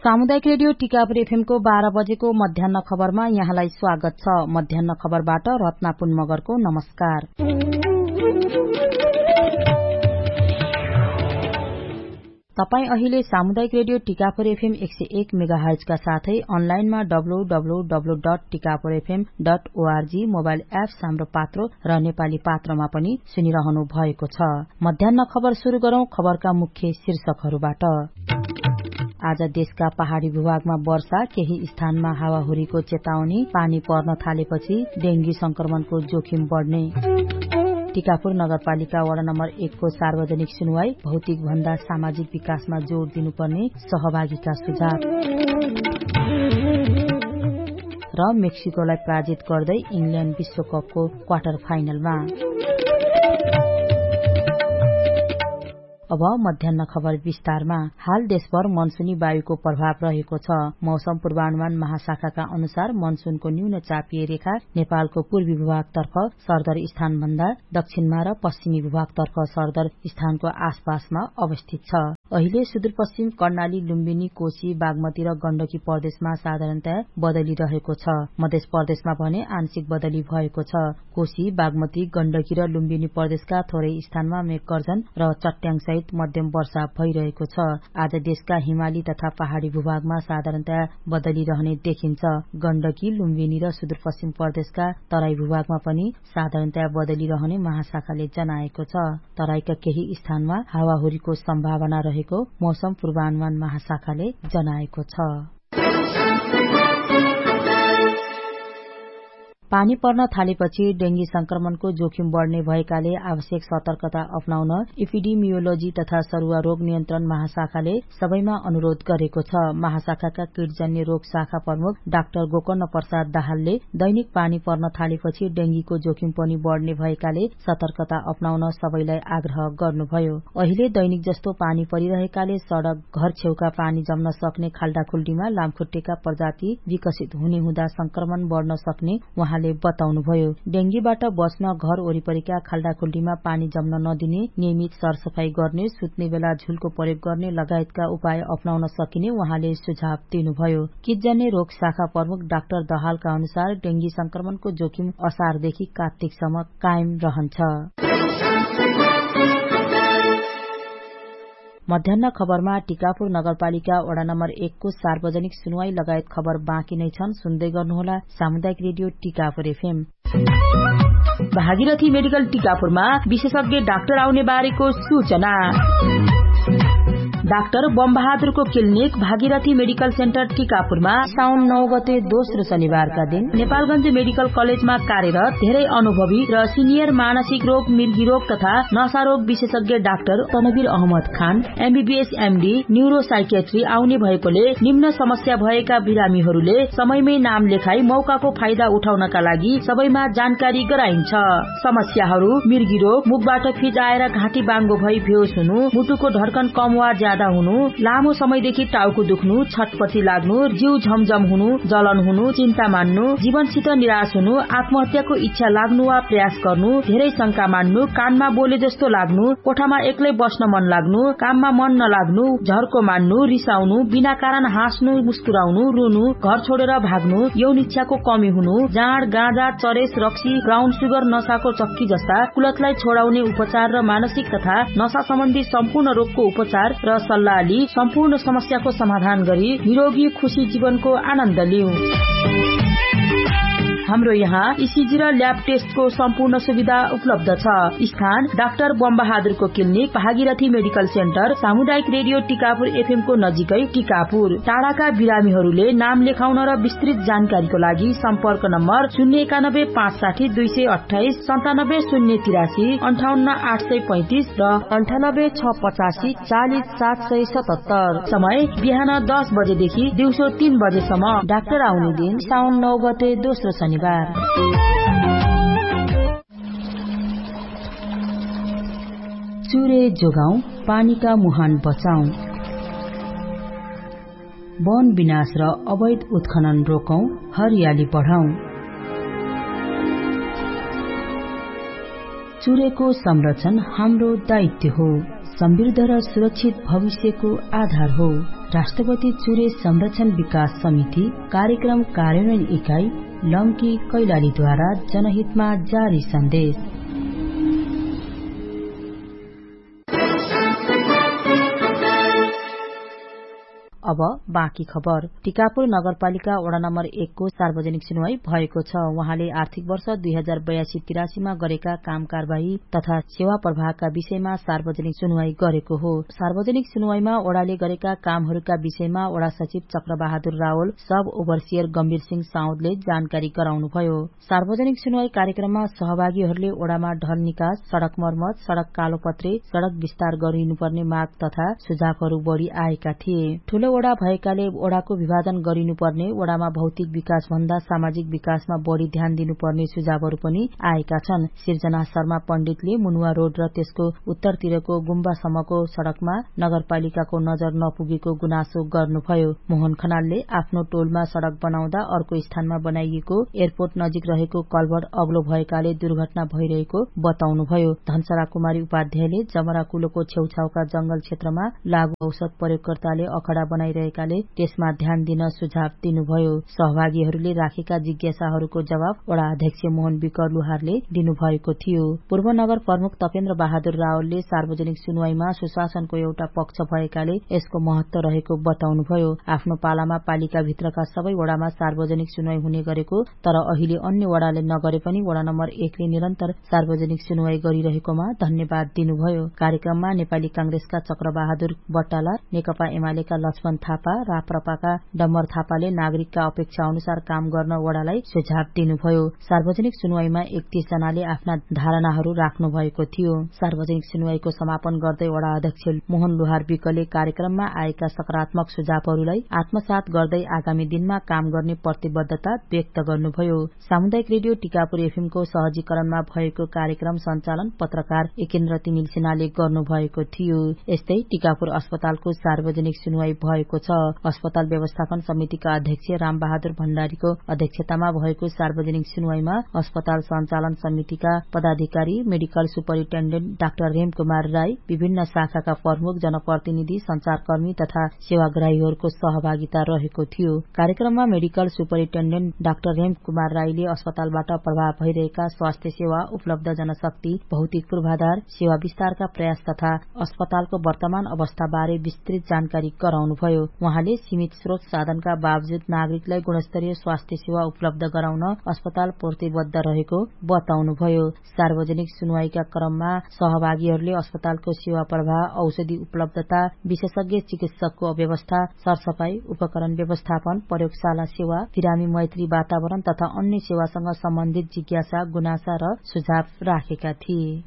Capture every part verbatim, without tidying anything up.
सामुदायिक radio Tikapur FM को बाह्र बजेको मध्याह्न खबरमा यहाँलाई स्वागत छ। मध्याह्न खबरबाट रत्ना पुन मगरको नमस्कार। तपाई अहिले सामुदायिक रेडियो टिकापुर एफएम एक सय एक मेगाहर्ज का साथै अनलाइनमा W W W dot Tikapur FM dot ORG mobile apps हाम्रो पात्रो र नेपाली पात्रमा पनि सुनिरहनु भएको छ। मध्याह्न खबर शुरू गरौं खबरका मुख्य शीर्षकहरूबाट। आज देशका पहाड़ी भूभागमा वर्षा, केही स्थानमा हावाहुरीको चेतावनी, पानी पर्न थालेपछि डेंगी संक्रमणको जोखिम बढ़ने। टिकापुर नगरपालिका वडा नम्बर एक को सार्वजनिक सुनवाई, भौतिक भन्दा सामाजिक विकासमा जोड़ दिनुपर्ने सहभागीका सुझाव। र मेक्सिकोलाई पराजित गर्दै इंग्ल्याण्ड विश्वकपको क्वार्टर फाइनलमा। अब मध्याह्न खबर विस्तारमा। हाल देशभर मनसुनी वायुको प्रभाव रहेको छ। मौसम पूर्वानुमान महाशाखाका अनुसार मनसुनको न्यून चापिए रेखा नेपालको पूर्वी भूभागतर्फ सरदर स्थान भन्दा दक्षिणमा र पश्चिमी भूभागतर्फ सरदर स्थानको आसपासमा अवस्थित छ। अहिले सुदूरपश्चिम कर्णाली, लुम्बिनी, कोशी, बागमती र गण्डकी प्रदेशमा साधारणतया बदली रहेको छ। मध्य प्रदेशमा भने आंशिक बदली भएको छ। कोशी, बागमती, गण्डकी र लुम्बिनी प्रदेशका थोरै स्थानमा मेघगर्जन र चट्याङ सहित मध्यम वर्षा भइरहेको छ। आज देशका हिमाली तथा पहाड़ी भूभागमा साधारणतया बदली रहने देखिन्छ। गण्डकी, लुम्बिनी र सुदूरपश्चिम प्रदेशका तराई भूभागमा पनि साधारणतया बदली रहने महाशाखाले जनाएको छ। तराईका केही स्थानमा हावाहुरीको सम्भावना रहेको मौसम पूर्वानुमान महाशाखाले जनाएको छ। पानी पर्न थालेपछि डेंगी संक्रमणको जोखिम बढ़ने भएकाले आवश्यक सतर्कता अपनाउन एपिडेमियोलोजी तथा सरुवा रोग नियन्त्रण महाशाखाले सबैमा अनुरोध गरेको छ। महाशाखाका कीटजन्य रोग शाखा प्रमुख डाक्टर गोकर्ण प्रसाद दाहालले दैनिक पानी पर्न थालेपछि डेंगीको जोखिम पनि बढ़ने भएकाले सतर्कता अपनाउन सबैलाई आग्रह गर्नुभयो। अहिले दैनिक जस्तो पानी परिरहेकाले सड़क, घर छेउका पानी जम्न सक्ने खाल्डाखुल्डीमा लामखुट्टेका प्रजाति विकसित हुने हुँदा संक्रमण बढ़न सक्ने उहाँले बताउनुभयो। डेंगीबाट बच्न घर वरिपरिका खाल्डाखुल्डीमा पानी जम्न नदिने, नियमित सरसफाई गर्ने, सुत्ने बेला झुलको प्रयोग गर्ने लगायतका उपाय अपनाउन सकिने उहाँले सुझाव दिनुभयो। कीटजन्य रोग शाखा प्रमुख डाक्टर दाहालका अनुसार डेंगी संक्रमणको जोखिम असारदेखि कार्तिकसम्म कायम रहन्छ। मध्याह्न खबरमा टिकापुर नगरपालिका वडा नम्बर एक को सार्वजनिक सुनवाई लगायत खबर बाँकी नै छन्। सुन्दै गर्नुहोला सामुदायिक radio Tikapur FM. Bhagirathi medical टिकापुरमा विशेषज्ञ डाक्टर आउने बारेको सूचना। Doctor बमबहादुरको clinic Bhagirathi medical centre टिकापुरमा साउन नौ गते दोस्रो शनिबारका दिन नेपालगञ्ज मेडिकल कलेजमा कार्यरत धेरै अनुभवी र सिनियर मानसिक रोग, मृगी रोग तथा नशा रोग विशेषज्ञ डाक्टर तनवीर अहमद खान एमबीबीएस एमडी न्यूरो साइकेट्री आउने भएकोले निम्न समस्या भएका बिरामीहरूले समयमै नाम लेखाई मौकाको फाइदा उठाउनका लागि सबैमा जानकारी गराइन्छ। समस्याहरू: मृगी रोग, मुखबाट फिज आएर घाँटी बाङ्गो भई बेहोस हुनु, मुटुको धड्कन कम वा ज्यादा हुनु, लामो समयदेखि टाउको दुख्नु, छटपटी लाग्नु, जिउ झमझम हुनु, जलन हुनु, चिन्ता मान्नु, जीवनसित निराश हुनु, आत्महत्याको इच्छा लाग्नु वा प्रयास गर्नु, धेरै शंका मान्नु, कानमा बोले जस्तो लाग्नु, कोठामा एक्लै बस्न मन लाग्नु, काममा मन नलाग्नु, झर्को मान्नु, रिसाउनु, बिना कारण हाँस्नु, मुस्कुराउनु, रुनु, घर छोडेर भाग्नु, यौन इच्छाको कमी हुनु, जाँड, गाँजा, चरेस, रक्सी, ब्राउन सुगर, नशाको चक्की जस्ता कुलतलाई छोडाउने उपचार र मानसिक तथा नशा सम्बन्धी सम्पूर्ण रोगको उपचार र सल्लाह लिई सम्पूर्ण समस्याको समाधान गरी निरोगी खुशी जीवनको आनन्द लिऊ। हाम्रो यहाँ ईसीजी र ल्याब टेस्टको सम्पूर्ण सुविधा उपलब्ध छ। स्थान: doctor बमबहादुरको clinic Bhagirathi medical centre, सामुदायिक रेडियो टिकापुर एफएम को नजिकै टिकापुर। टाढाका बिरामीहरूले नाम लेखाउन र विस्तृत जानकारीको लागि सम्पर्क नम्बर शून्य एकानब्बे पाँच साठी दुई सय अठाइस, सन्तानब्बे शून्य तिरासी, अन्ठाउन्न आठ सय पैंतिस र अन्ठानब्बे छ पचासी चालिस सात सय सतहत्तर। समय: बिहान दस बजेदेखि दिउँसो तीन बजेसम्म। डाक्टर आउने दिन साउन नौ गते दोस्रो शनिबार। चुरे जोगाउँ, पानीका मुहान बचाउँ। वन विनाश र अवैध उत्खनन रोकौं, हरियाली बढाउँ। चुरेको संरक्षण हाम्रो दायित्व हो, समृद्ध र सुरक्षित भविष्यको आधार हो। राष्ट्रपति चुरे संरक्षण विकास समिति कार्यक्रम कार्यान्वयन इकाई लम्की कैलालीद्वारा जनहितमा जारी सन्देश। अब बाँकी खबर। टिकापुर नगरपालिका वडा नम्बर एक को सार्वजनिक सुनवाई भएको छ। उहाँले आर्थिक वर्ष दुई हजार बयासी तिरासीमा गरेका काम कारवाही तथा सेवा प्रवाहका विषयमा सार्वजनिक सुनवाई गरेको हो। सार्वजनिक सुनवाईमा वडाले गरेका कामहरूका विषयमा वडा सचिव चक्रबहादुर रावल, सब ओभरसियर गम्भीर सिंह साउदले जानकारी गराउनुभयो। सार्वजनिक सुनवाई कार्यक्रममा सहभागीहरूले वडामा ढल निकास, सड़क मर्मत, सड़क कालोपत्रे, सड़क विस्तार गरिनुपर्ने माग तथा सुझावहरू बढ़ी आएका थिए। ठूलो वडा भएकाले वडाको विभाजन गरिनुपर्ने, वडामा भौतिक विकास भन्दा सामाजिक विकासमा बढ़ी ध्यान दिनुपर्ने सुझावहरू पनि आएका छन्। सिर्जना शर्मा पण्डितले मुनुवा रोड र त्यसको उत्तरतिरको गुम्बासम्मको सड़कमा नगरपालिकाको नजर नपुगेको गुनासो गर्नुभयो। मोहन खनालले आफ्नो टोलमा सड़क बनाउँदा अर्को स्थानमा बनाइएको एयरपोर्ट नजिक रहेको कलभट अग्लो भएकाले दुर्घटना भइरहेको बताउनुभयो। धनसरा कुमारी उपाध्यायले जमरा कुलोको छेउछाउका जंगल क्षेत्रमा लागू औषध प्रयोगकर्ताले अखडा बनाइरहेकाले त्यसमा ध्यान दिन सुझाव दिनुभयो। सहभागीहरूले राखेका जिज्ञासाहरूको जवाब वडा अध्यक्ष मोहन विकर लुहारले दिनुभएको थियो। पूर्व नगर प्रमुख तपेन्द्र बहादुर रावलले सार्वजनिक सुनवाईमा सुशासनको एउटा पक्ष भएकाले यसको महत्व रहेको बताउनुभयो। आफ्नो पालामा पालिका भित्रका सबै वडामा सार्वजनिक सुनवाई हुने गरेको, तर अहिले अन्य वडाले नगरे पनि वडा नम्बर एकले निरन्तर सार्वजनिक सुनवाई गरिरहेकोमा धन्यवाद दिनुभयो। कार्यक्रममा नेपाली कांग्रेसका चक्रबहादुर बट्टाला, नेकपा एमालेका लक्ष्मण थापा, राप्रपाका डम्बर थापाले नागरिकका अपेक्षा अनुसार काम गर्न वडालाई सुझाव दिनुभयो। सार्वजनिक सुनवाईमा एकतीस जनाले आफ्ना धारणाहरू राख्नु भएको थियो। सार्वजनिक सुनवाईको समापन गर्दै वडा अध्यक्ष मोहन लुहार विकले कार्यक्रममा आएका सकारात्मक सुझावहरूलाई आत्मसात गर्दै आगामी दिनमा काम गर्ने प्रतिबद्धता व्यक्त गर्नुभयो। सामुदायिक रेडियो टिकापुर एफएमको सहजीकरणमा भएको कार्यक्रम सञ्चालन पत्रकार एकेन्द्र तिमिल सिन्हाले गर्नुभएको थियो। यस्तै टिकापुर अस्पतालको सार्वजनिक सुनवाई भएको छ। अस्पताल व्यवस्थापन समितिका अध्यक्ष रामबहादुर भण्डारीको अध्यक्षतामा भएको सार्वजनिक सुनवाईमा अस्पताल सञ्चालन समितिका पदाधिकारी, medical superintendent doctor RAM Kumar Rai, विभिन्न शाखाका प्रमुख, जनप्रतिनिधि, संचारकर्मी तथा सेवाग्राहीहरूको सहभागिता रहेको थियो। कार्यक्रममा medical superintendent doctor RAM Kumar राईले अस्पतालबाट प्रभाव भइरहेका स्वास्थ्य सेवा, उपलब्ध जनशक्ति, भौतिक पूर्वाधार, सेवा विस्तारका प्रयास तथा अस्पतालको वर्तमान अवस्था बारे विस्तृत जानकारी गराउनुभयो। उहाँले सीमित स्रोत साधनका बावजुद नागरिकलाई गुणस्तरीय स्वास्थ्य सेवा उपलब्ध गराउन अस्पताल प्रतिबद्ध रहेको बताउनुभयो। सार्वजनिक सुनवाईका क्रममा सहभागीहरूले अस्पतालको सेवा प्रवाह, औषधि उपलब्धता, विशेषज्ञ चिकित्सकको व्यवस्था, सरसफाई, उपकरण व्यवस्थापन, प्रयोगशाला सेवा, बिरामी मैत्री वातावरण तथा अन्य सेवासँग सम्बन्धित जिज्ञासा, गुनासा र सुझाव राखेका थिए।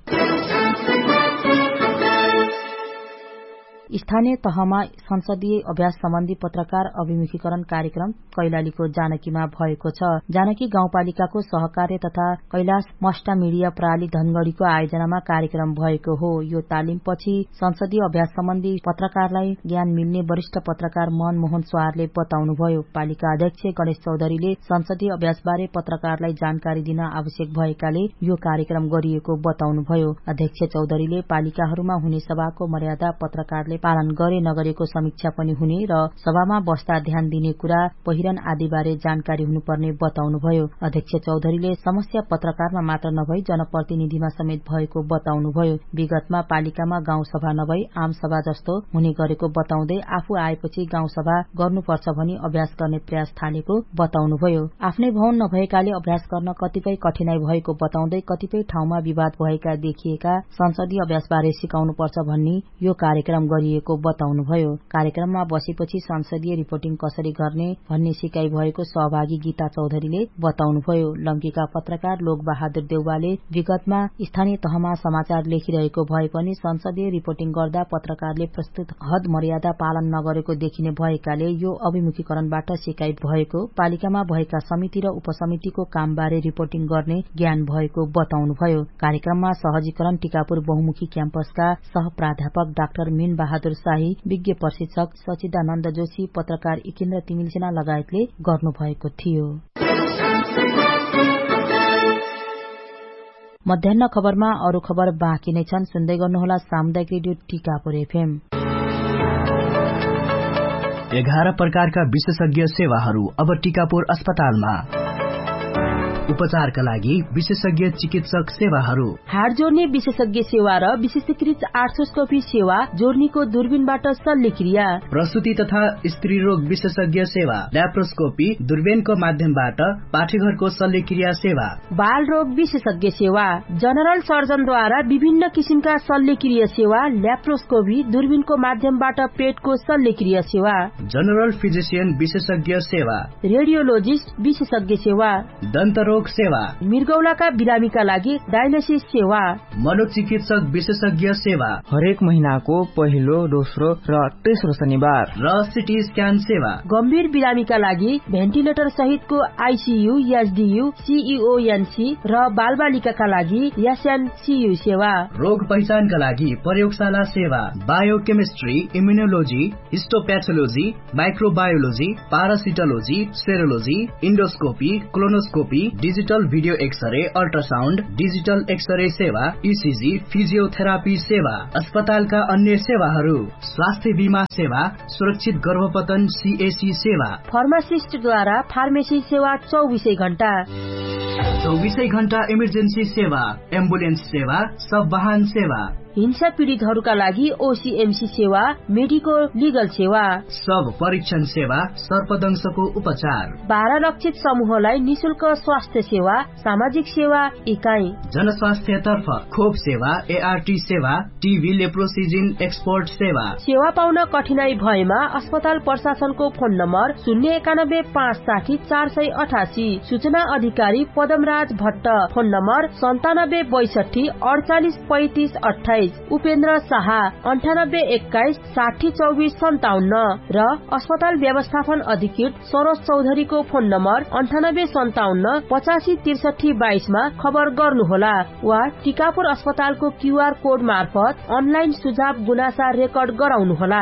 स्थानीय तहमा संसदीय अभ्यास सम्बन्धी पत्रकार अभिमुखीकरण कार्यक्रम कैलालीको जानकीमा भएको छ। जानकी गाउँपालिकाको सहकार्य तथा कैलाश मस्टा मिडिया प्रणाली धनगढ़ीको आयोजनामा कार्यक्रम भएको हो। यो तालिमपछि संसदीय अभ्यास सम्बन्धी पत्रकारलाई ज्ञान मिल्ने वरिष्ठ पत्रकार मनमोहन स्वारले बताउनुभयो। पालिका अध्यक्ष गणेश चौधरीले संसदीय अभ्यासबारे पत्रकारलाई जानकारी दिन आवश्यक भएकाले यो कार्यक्रम गरिएको बताउनुभयो। अध्यक्ष चौधरीले पालिकाहरूमा हुने सभाको मर्यादा पत्रकारले पालन गरे नगरेको समीक्षा पनि हुने र सभामा बस्दा ध्यान दिने कुरा, पहिरन आदिबारे जानकारी हुनुपर्ने बताउनुभयो। अध्यक्ष चौधरीले समस्या पत्रकारमा मात्र नभई जनप्रतिनिधिमा समेत भएको बताउनुभयो। विगतमा पालिकामा गाउँ सभा नभई आम सभा जस्तो हुने गरेको बताउँदै आफू आएपछि गाउँ सभा गर्नुपर्छ भनी अभ्यास गर्ने प्रयास थालेको बताउनुभयो। आफ्नै भवन नभएकाले अभ्यास गर्न कतिपय कठिनाई भएको बताउँदै कतिपय ठाउँमा विवाद भएका देखिएका संसदीय अभ्यासबारे सिकाउनुपर्छ भन्ने यो कार्यक्रम गरिएको बताउनुभयो। कार्यक्रममा बसेपछि संसदीय रिपोर्टिङ कसरी गर्ने भन्ने सिकाइ भएको सहभागी गीता चौधरीले बताउनुभयो। लम्कीका पत्रकार लोक बहादुर देउवाले विगतमा स्थानीय तहमा समाचार लेखिरहेको भए पनि संसदीय रिपोर्टिङ गर्दा पत्रकारले प्रस्तुत हद मर्यादा पालन नगरेको देखिने भएकाले यो अभिमुखीकरणबाट सिकाइत भएको, पालिकामा भएका समिति र उपसमितिको कामबारे रिपोर्टिङ गर्ने ज्ञान भएको बताउनुभयो। कार्यक्रममा सहजीकरण टिकापुर बहुमुखी क्याम्पसका सह प्राध्यापक डाक्टर मीन बहादुर शाही, विज्ञ प्रशिक्षक सचिदानन्द जोशी, पत्रकार एकेन्द्र तिमिल सिन्हा लगायतले गर्नुभएको थियो। मध्याह्न खबरमा अरू खबर बाँकी नै छन्। सुन्दै गर्नुहोला सामुदायिक रेडियो टिकापुर एफएम। एघार प्रकारका विशेषज्ञ सेवाहरू अब टिकापुर अस्पतालमा। उपचारका लागि विशेषज्ञ चिकित्सक सेवाहरू, हाड जोड्ने विशेषज्ञ सेवा र विशेषीकृत आर्थ्रोस्कोपी सेवा, जोर्नीको दूरबीनबाट शल्यक्रिया, प्रसुति तथा स्त्री रोग विशेषज्ञ सेवा, ल्याप्रोस्कोपी दूरबीनको माध्यमबाट पाठेघरको शल्यक्रिया सेवा, बाल रोग विशेषज्ञ सेवा, जनरल सर्जनद्वारा विभिन्न किसिमका शल्यक्रिया सेवा, ल्याप्रोस्कोपी दूरबीनको माध्यमबाट पेटको शल्यक्रिया सेवा, जनरल फिजिशियन विशेषज्ञ सेवा, रेडियोलोजिस्ट विशेषज्ञ सेवा, दन्तरोग सेवा, मृगौलाका बिरामीका लागि डायलिसिस सेवा, मनोचिकित्सक विशेषज्ञ सेवा, हरेक महिनाको पहिलो, दोस्रो र तेस्रो शनिबार, र सिटी स्क्यान सेवा, गम्भीर बिरामीका लागि भेन्टिलेटर सहितको आईसीयू, एसडीयू, सीईओएनसी र बालबालिकाका लागि एसएनसीयू सेवा, रोग पहिचानका लागि प्रयोगशाला सेवा, biochemistry, immunology, हिस्टोप्याथोलोजी, microbiology, पारासिटोलोजी, सेरोलोजी, endoscopy, colonoscopy, digital video x-ray, ultrasound, digital x-ray सेवा, ईसीजी, फिजियोथेरापी सेवा, अस्पतालका अन्य सेवाहरू, स्वास्थ्य बीमा सेवा, सुरक्षित गर्भपतन सीएसी सेवा, फार्मासिस्टद्वारा फार्मेसी सेवा चौबीसै घण्टा, चौबीसै घण्टा इमर्जेन्सी सेवा, एम्बुलेन्स सेवा, सब वाहन सेवा, हिंसा पीडितहरूका लागि ओसीएमसी सेवा, मेडिकल लिगल सेवा, सब परीक्षण सेवा, सर्पदंशको उपचार, बाह्र लक्षित समूहलाई निशुल्क स्वास्थ्य सेवा, सामाजिक सेवा इकाइ, जनस्वास्थ्यतर्फ खोप सेवा, एआरटी सेवा, टीबी लेप्रोसिजिन एक्सपोर्ट सेवा। सेवा पाउन कठिनाई भएमा अस्पताल प्रशासनको फोन नम्बर शून्य एकानब्बे पाँच साठी चार सय अठासी, सूचना अधिकारी पदमराज भट्ट, फोन नम्बर सन्तानब्बे बैसठी अडचालिस पैंतिस अठाइस, उपेन्द्र शाह अन्ठानब्बे एक्काइस साठी चौबिस सन्ताउन्न र अस्पताल व्यवस्थापन अधिकृत सरोज चौधरीको फोन नम्बर अन्ठानब्बे सन्ताउन्न पचासी त्रिसठी बाइसमा खबर गर्नुहोला वा टिकापुर अस्पतालको क्यूआर कोड मार्फत अनलाइन सुझाव गुनासा रेकर्ड गराउनुहोला।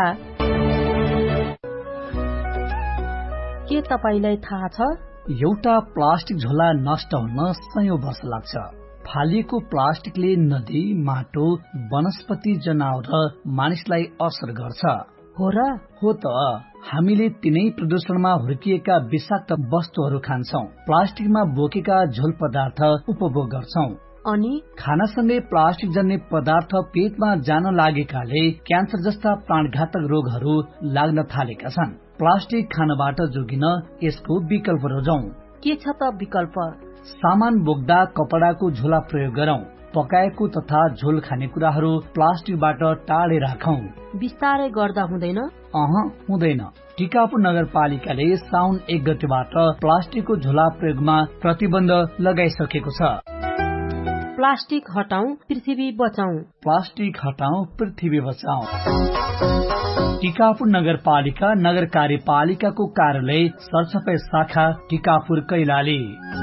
के तपाईलाई थाहा छ एउटा प्लास्टिक झोला नष्ट हुन सयौं वर्ष लाग्छ। फालिएको प्लास्टिकले नदी, माटो, वनस्पति, जनावर र मानिसलाई असर गर्छ। हो र? हो त। हामीले तिनै प्रदूषणमा हुर्किएका विषाक्त वस्तुहरू खान्छौं, प्लास्टिकमा बोकेका झोल पदार्थ उपभोग गर्छौं, अनि खानासँगै प्लास्टिक जन्य पदार्थ पेटमा जान लागेकाले क्यान्सर जस्ता प्राणघातक रोगहरू लाग्न थालेका छन्। प्लास्टिक खानबाट जोगिन यसको विकल्प रोजौं। के छ त विकल्प? सामान बोक्दा कपडाको झोला प्रयोग गरौं। पकाएको तथा झोल खानेकुराहरू प्लास्टिकबाट टाढे राखौं। बिस्तारै गर्दा हुँदैन? अह हुँदैन। टिकापुर नगरपालिकाले साउन एक गतेबाट प्लास्टिकको झोला प्रयोगमा प्रतिबन्ध लगाइसकेको छ। प्लास्टिक हटाऊ, पृथ्वी बचाऊ। प्लास्टिक हटाऊ, पृथ्वी बचाऊ। टिकापुर नगरपालिका नगर कार्यपालिकाको कार्यालय सरसफाई शाखा टिकापुर कैलाली।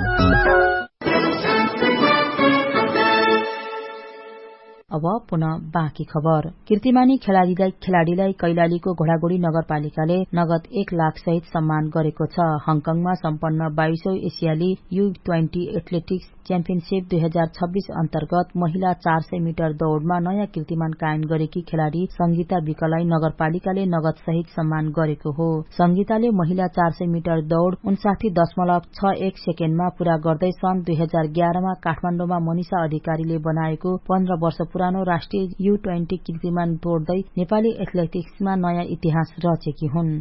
अब पुनः बाँकी खबर। कीर्तिमानी खेलाड़ीलाई खेलाड़ीलाई कैलालीको घोडागोडी नगरपालिकाले नगद एक लाख सहित सम्मान गरेको छ। हङकङमा सम्पन्न बाइसौं एसियाली यू ट्वेन्टी एथलेटिक्स च्याम्पियनशीप दुई हजार छब्बीस अन्तर्गत महिला चार सय मिटर दौड़मा नयाँ कीर्तिमान कायम गरेकी खेलाड़ी संगीता विकलाई नगरपालिकाले नगद सहित सम्मान गरेको हो। संगीताले महिला चार सय मिटर दौड़ उन्साठी दशमलव छ एक सेकेण्डमा पूरा गर्दै सन् दुई हजार एघारमा काठमाण्डुमा मनिषा अधिकारीले बनाएको पन्ध्र वर्ष पुरानो राष्ट्रिय यू ट्वेन्टी कीर्तिमान तोड्दै नेपाली एथलेटिक्समा नयाँ इतिहास रचेकी हुन्।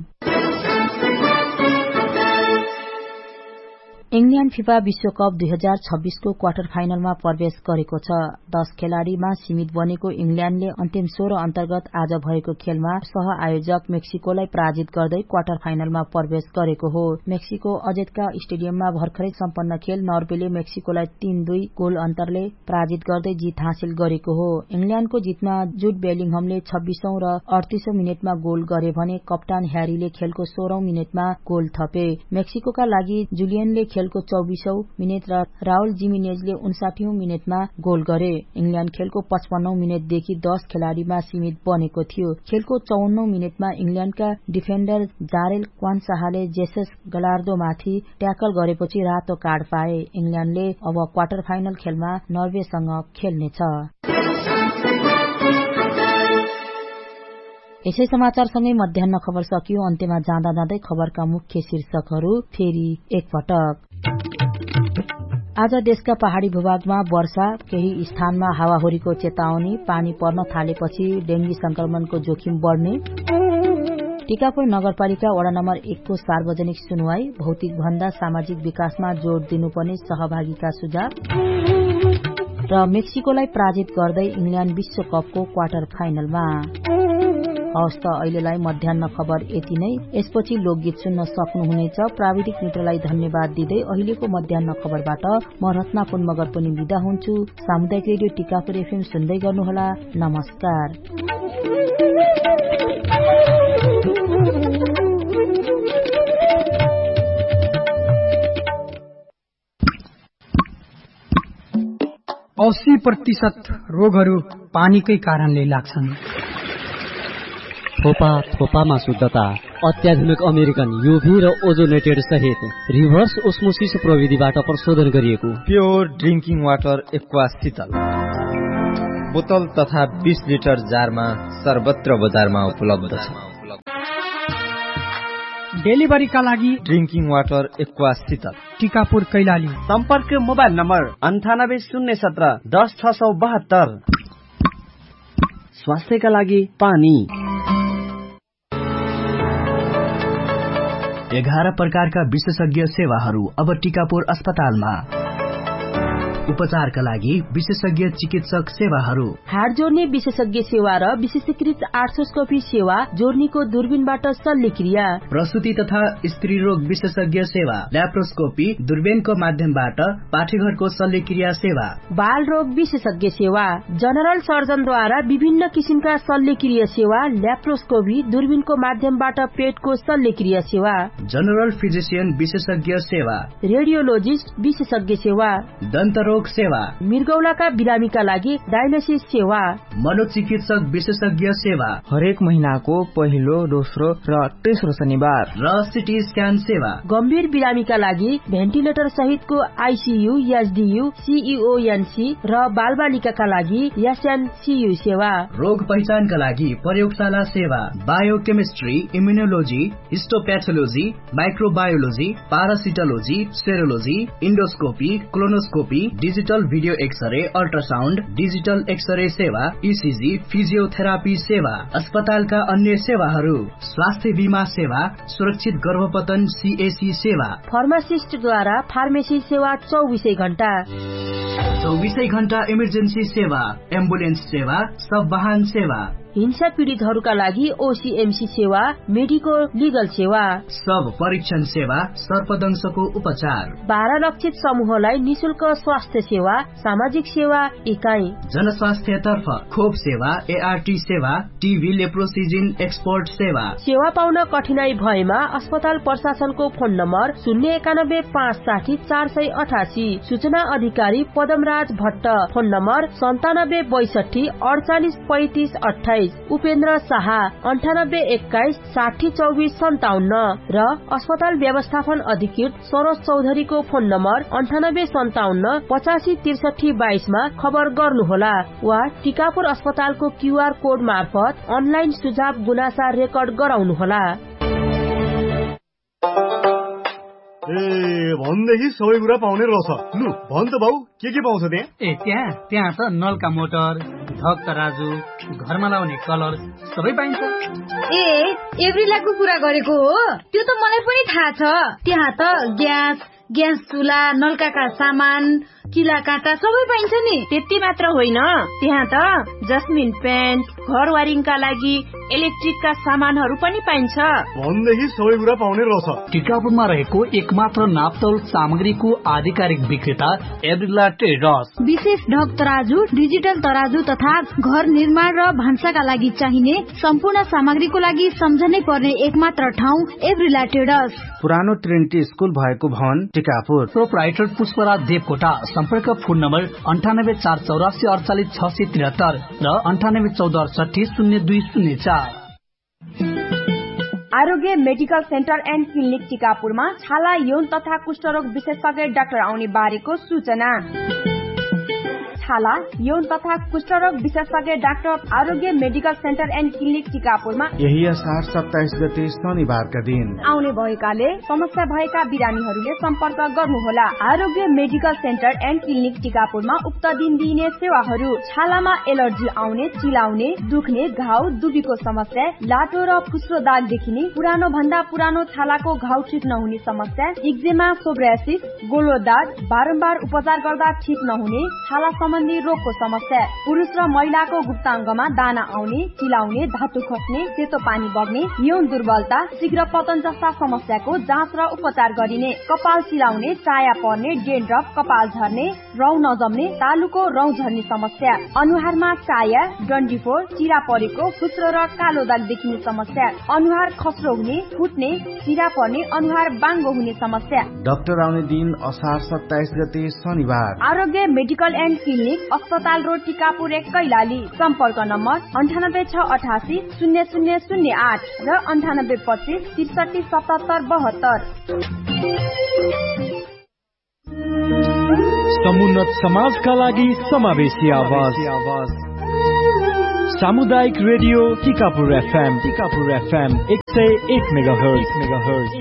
इंग्ल्याण्ड फिफा विश्वकप दुई हजार छब्बीसको क्वार्टर फाइनलमा प्रवेश गरेको छ। दश खेलाड़ीमा सीमित बनेको इंग्ल्याण्डले अन्तिम सोह्र अन्तर्गत आज भएको खेलमा सह आयोजक मेक्सिकोलाई पराजित गर्दै क्वार्टर फाइनलमा प्रवेश गरेको हो। मेक्सिको अजेटका स्टेडियममा भर्खरै सम्पन्न खेल नर्वेले मेक्सिकोलाई तीन दुई गोल अन्तरले पराजित गर्दै जित हासिल गरेको हो। इंग्ल्याण्डको जितमा जुड बेलिङहमले छब्बीसौं र अडतीसौं मिनटमा गोल गरे भने कप्तान ह्यारीले खेलको सोह्रौं मिनटमा गोल थपे। मेक्सिकोका लागि जुलियनले खेलको चौबीसौं मिनट र राउल जिमिनेजले उन्साठीौं मिनटमा गोल गरे। इंग्ल्याण्ड खेलको पचपन्नौं मिनटदेखि दश खेलाड़ीमा सीमित बनेको थियो। खेलको चौवन्नौं मिनटमा इंग्ल्याण्डका डिफेन्डर जारेल क्वान्साहाले जेसस गलार्दोमाथि ट्याकल गरेपछि रातो कार्ड पाए। इंग्ल्याण्डले अब क्वार्टर फाइनल खेलमा नर्वेसँग खेल्नेछ। यसै समाचारसँगै मध्याह्न खबर सकियो। अन्त्यमा जाँदा जाँदै खबरका मुख्य शीर्षकहरू फेरि एकपटक। आज देशका पहाड़ी भूभागमा वर्षा, केही स्थानमा हावाहुरीको चेतावनी, पानी पर्न थालेपछि डेंगी संक्रमणको जोखिम बढ़ने। टीकापुर नगरपालिका वडा नम्बर एक को सार्वजनिक सुनवाई, भौतिक भन्दा सामाजिक विकासमा जोड़ दिनुपर्ने सहभागीका सुझाव। र मेक्सिकोलाई पराजित गर्दै इंग्ल्याण्ड विश्वकपको क्वार्टर फाइनलमा। हवस् त अहिलेलाई मध्याह्न खबर यति नै। यसपछि लोकगीत सुन्न सक्नुहुनेछ। प्राविधिक मित्रलाई धन्यवाद दिँदै अहिलेको मध्याह्न खबरबाट म रत्ना पुन मगर पनि बिदा हुन्छु। सामुदायिक रेडियो टीकापुर एफएम सुन्दै गर्नुहोला। नमस्कार। अस्सी प्रतिशत रोगहरू पानीकै कारणले लाग्छन्। थोपा थोपामा शुद्धता, अत्याधुनिक अमेरिकन यूभी र ओजोनेटेड सहित रिभर्स ओस्मोसिस प्रविधिबाट प्रशोधन गरिएको प्योर ड्रिंकिङ वाटर एक्वा शीतल बोतल तथा बीस लिटर जारमा सर्वत्र बजारमा उपलब्ध छ। डेलिभरीका लागि ड्रिंकिङ वाटर एक्वा शीतल टीकापुर कैलाली। सम्पर्क मोबाइल नम्बर अन्ठानब्बे शून्य सत्र दस छ सौ बहत्तर। स्वास्थ्यका लागि पानी। एघार प्रकारका विशेषज्ञ सेवाहरू अब टीकापुर अस्पतालमा। उपचारका लागि विशेषज्ञ चिकित्सक सेवाहरू, हाड जोड्ने विशेषज्ञ सेवा र विशेषीकृत आर्थ्रोस्कोपी सेवा, जोर्नीको दूरबीनबाट शल्यक्रिया, प्रसूति तथा स्त्री रोग विशेषज्ञ सेवा, ल्याप्रोस्कोपी दूरबीनको माध्यमबाट पाठेघरको शल्यक्रिया सेवा, बाल रोग विशेषज्ञ सेवा, जनरल सर्जनद्वारा विभिन्न किसिमका शल्यक्रिया सेवा, ल्याप्रोस्कोपी दूरबीनको माध्यमबाट पेटको शल्यक्रिया सेवा, जनरल फिजिशियन विशेषज्ञ सेवा, रेडियोलोजिस्ट विशेषज्ञ सेवा, दन्त रोग सेवा, मृगौलाका बिरामीका लागि डायलिसिस सेवा, मनोचिकित्सक विशेषज्ञ सेवा, हरेक महिनाको पहिलो, दोस्रो र तेस्रो शनिबार, र सिटी स्क्यान सेवा, गम्भीर बिरामीका लागि भेन्टिलेटर सहितको आईसीयू, एसडीयू, सीईओएनसी र बालबालिकाका लागि एसएनसीयू सेवा, रोग पहिचानका लागि प्रयोगशाला सेवा, biochemistry, immunology, हिस्टोप्याथोलोजी, microbiology, पारासिटोलोजी, सेरोलोजी, endoscopy, colonoscopy, digital video x-ray, ultrasound, digital x-ray सेवा, ईसीजी, फिजियोथेरापी सेवा, अस्पतालका अन्य सेवाहरू, स्वास्थ्य बीमा सेवा, सुरक्षित गर्भपतन सीएसी सेवा, फार्मासिस्टद्वारा फार्मेसी सेवा चौबीसै घण्टा, चौबीसै घण्टा इमर्जेन्सी सेवा, एम्बुलेन्स सेवा, सब वाहन सेवा, हिंसा पीड़ितहरूका लागि ओसीएमसी सेवा, मेडिको लिगल सेवा, सब परीक्षण सेवा, सर्पदंशको उपचार, बाह्र लक्षित समूहलाई निशुल्क स्वास्थ्य सेवा, सामाजिक सेवा इकाइ, जनस्वास्थ्य तर्फ खोप सेवा, एआरटी सेवा, टीबी लेप्रोसिजिन एक्सपोर्ट सेवा। सेवा पाउन कठिनाई भएमा अस्पताल प्रशासनको फोन नम्बर शून्य एकानब्बे पाँच साठी चार सय अठासी, सूचना अधिकारी पदमराज भट्ट, फोन नम्बर सन्तानब्बे बैसठी अडचालिस पैंतिस अठाइस, उपेन्द्र शाह अन्ठानब्बे एक्काइस साठी चौबिस सन्ताउन्न र अस्पताल व्यवस्थापन अधिकृत सरोज चौधरीको फोन नम्बर अन्ठानब्बे सन्ताउन्न पचासी त्रिसठी बाइसमा खबर गर्नुहोला वा टीकापुर अस्पतालको क्यूआर कोड मार्फत अनलाइन सुझाव गुनासा रेकर्ड गराउनुहोला। ए भनेदेखि सबै कुरा पाउने रहेछ। लु भन त बाउ, के के पाउँछ त्यहाँ? ए त्यहाँ त्यहाँ त नलका मोटर, ढक तराजु, घरमा लाउने कलर सबै पाइन्छ। ए एभ्रिलाको कुरा गरेको हो? त्यो त मलाई पनि थाहा छ। त्यहाँ त ग्यास, ग्यास चुला, नलकाका सामान, किला काँटा सबै पाइन्छ नि। त्यति मात्र होइन, त्यहाँ त जस्मिन पेन्ट, घर वारिङका लागि इलेक्ट्रिकका सामानहरू पनि पाइन्छ। भनेदेखि सबै कुरा पाउने रहेछ। टीकापुरमा रहेको एकमात्र नापतौल सामग्रीको आधिकारिक विक्रेता एभ्रिला ट्रेडर्स। विशेष ढक तराजु, डिजिटल तराजु तथा घर निर्माण र भान्साका लागि चाहिने सम्पूर्ण सामग्रीको लागि सम्झनै पर्ने एकमात्र ठाउँ एभ्रिला ट्रेडर्स। पुरानो ट्रिनिटी स्कुल भएको भवन टीकापुर। प्रोप्राइटर पुष्पराज देवकोटा। सम्पर्क फोन नम्बर अन्ठानब्बे चार चौरासी अडचालिस छ सय त्रिहत्तर र अन्ठानब्बे चौध अडसठी शून्य दुई शून्य चार। आरोग्य मेडिकल सेन्टर एन्ड क्लिनिक टीकापुरमा छाला, यौन तथा कुष्ठरोग विशेषज्ञ डाक्टर आउने बारेको सूचना। छाला यौन तथा कुष्ठरोग विशेषज्ञ doctor Aarogya medical centre and clinic टिकापुरमा यही असार सत्ताइस गते शनिबारका दिन आउने भएकाले समस्या भएका बिरामीहरूले सम्पर्क गर्नुहोला। आरोग्य मेडिकल सेन्टर एन्ड क्लिनिक टिकापुरमा उक्त दिन दिइने सेवाहरू छालामा एलर्जी आउने, चिलाउने, दुख्ने, घाउ, दुबीको समस्या, लाटो र फुस्रो दाग देखिने, पुरानो भन्दा पुरानो छालाको घाउ ठिक नहुने समस्या, एक्जेमा, सोब्रासिस, गोलो दाग, बारम्बार उपचार गर्दा ठिक नहुने, छाला सम्बन्धी रोगको समस्या, पुरुष र महिलाको गुप्ताङ्गमा दाना आउने, चिलाउने, धातु खस्ने, सेतो पानी बग्ने, यौन दुर्बलता, शीघ्र पतन जस्ता समस्याको जाँच र उपचार गरिने, कपाल चिलाउने, चाया पर्ने, डेन्ड्रफ, कपाल झर्ने, रौँ नजम्ने, तालुको रौँ झर्ने समस्या, अनुहारमा चाया, डन्डीफोर, चिरा परेको, फुस्रो र कालो दाग देखिने समस्या, अनुहार खस्रो हुने, फुट्ने, चिरा पर्ने, अनुहार बाङ्गो हुने समस्या। डाक्टर आउने दिन असार सत्ताइस गते शनिबार। आरोग्य मेडिकल एन्ड क्लिनिक, अस्पताल रोड, टिकापुर एक, कैलाली। सम्पर्क नम्बर अन्ठानब्बे छ अठासी शून्य शून्य शून्य आठ र अन्ठानब्बे पच्चिस त्रिसठी सतहत्तर बहत्तर। समुन्नत समाजका लागि समावेशी आवाज। सामुदायिक radio Tikapur FM Tikapur FM एक सय एक मेगाहर्ज मेगाहर्ज